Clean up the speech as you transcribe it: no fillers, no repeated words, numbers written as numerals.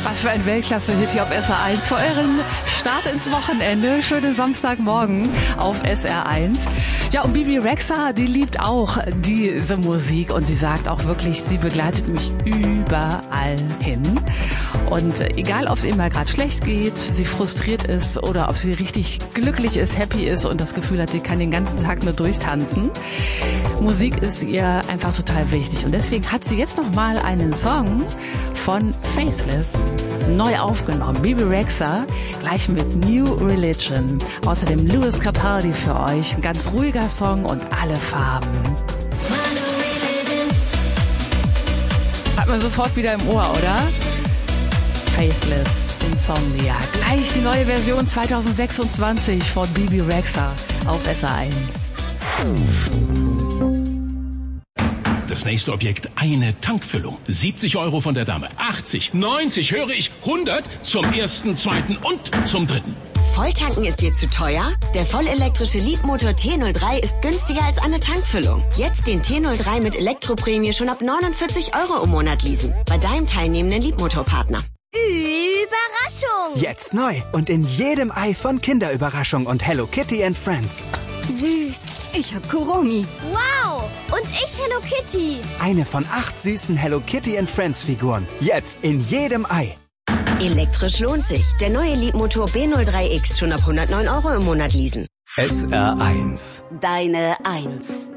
Was für ein Weltklasse-Hit hier auf SR1 für euren Start ins Wochenende. Schönen Samstagmorgen auf SR1. Ja, und Bebe Rexha, die liebt auch diese Musik und sie sagt auch wirklich, sie begleitet mich überall hin. Und egal, ob es ihr mal gerade schlecht geht, sie frustriert ist oder ob sie richtig glücklich ist, happy ist und das Gefühl hat, sie kann den ganzen Tag nur durchtanzen. Musik ist ihr einfach total wichtig und deswegen hat sie jetzt noch mal einen Song von Faithless neu aufgenommen. Bebe Rexha gleich mit New Religion. Außerdem Lewis Capaldi für euch. Ein ganz ruhiger Song und alle Farben. Hat man sofort wieder im Ohr, oder? Faithless, Insomnia. Gleich die neue Version 2026 von Bebe Rexha auf SR1. Das nächste Objekt, eine Tankfüllung. 70 € von der Dame, 80, 90, höre ich, 100 zum ersten, zweiten und zum dritten. Volltanken ist dir zu teuer? Der vollelektrische Leapmotor T03 ist günstiger als eine Tankfüllung. Jetzt den T03 mit Elektroprämie schon ab 49 € im Monat leasen. Bei deinem teilnehmenden Leapmotor-Partner. Überraschung! Jetzt neu und in jedem Ei von Kinderüberraschung und Hello Kitty and Friends. Süß. Ich hab Kuromi. Wow. Und ich Hello Kitty. Eine von 8 süßen Hello Kitty and Friends Figuren. Jetzt in jedem Ei. Elektrisch lohnt sich. Der neue Leapmotor B03X schon ab 109 € im Monat leasen. SR1. Deine 1.